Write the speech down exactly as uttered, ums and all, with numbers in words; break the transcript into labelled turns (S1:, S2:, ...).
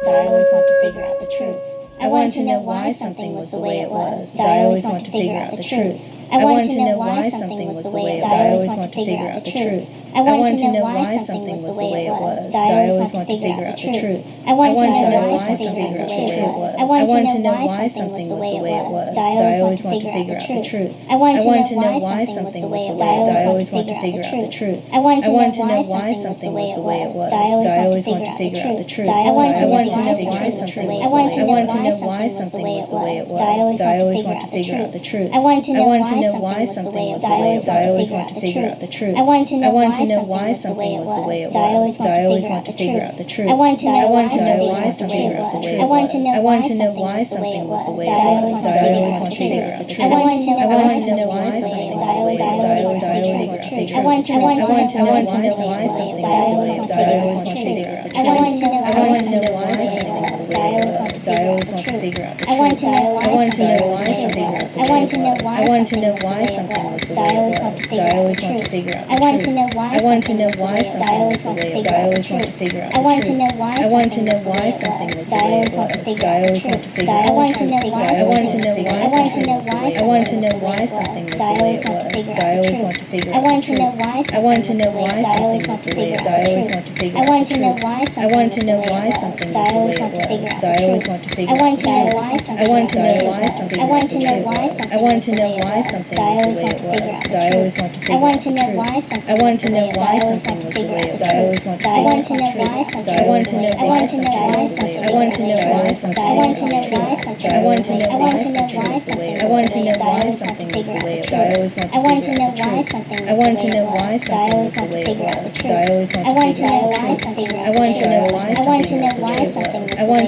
S1: I always want to figure out the truth. I wanted to know why something was the way it was. I always want to figure out the truth. I wanted to know why something was the way it was. I always want to figure out the truth. I wanted to know why something was the way it was. I always want to figure out the truth. I wanted to know why something was the way it was. I wanted to know why something was the way it was. I always want to figure out the truth. I wanted to know why something was the way it was. I always want to figure out the truth. I wanted to know why something was the way it was. I always want to figure out the truth. I wanted to know why something was the way it was. I wanted to know why something was the way it was. I always want to figure out the truth. I wanted to know why something was the way it was. I always want to figure out the truth. I wanted to know why something was the way it was. I always want to figure out the truth. I wanted to know why something was the way it was. I wanted to know why something was the way it was. I always want to figure out the truth. I wanted to know why something was the way it was. I always want to figure out the truth. I wanted to know why something was the way it was. I always want to figure out the truth. I wanted to know why something was the way it was. I always want to figure out the truth. I wanted to know why something was the way it was. I wanted to know why something was the way it was. I always want to figure out the truth. I wanted to know why something was the way it was. I always want to figure out the truth. I wanted to know why something was the way it was. I always want to figure out the truth. I wanted to know why I wanted to know why I wanted to know why I wanted to know why something was the way it was. I always want to figure out the truth. I wanted to know why something was the way it was. I always want to figure out the truth. I wanted to know why something I wanted to know why something was the way it was. I always want to figure out the truth. I wanted to know why something I wanted to know why something I wanted to know why something was the way it was. I always want to figure out the truth. I wanted to know why something was the way it was. I always want to figure out the truth. I wanted to know why something was the way it was. I wanted to know why something I wanted to know why something I wanted to know why something was the way it was. I wanted to know why something was the way it was. I always want to I wanted to know why something I wanted to know why something was the way it was. I always want to figure out the truth. I wanted to know why something I wanted to know why something I wanted to know why something I wanted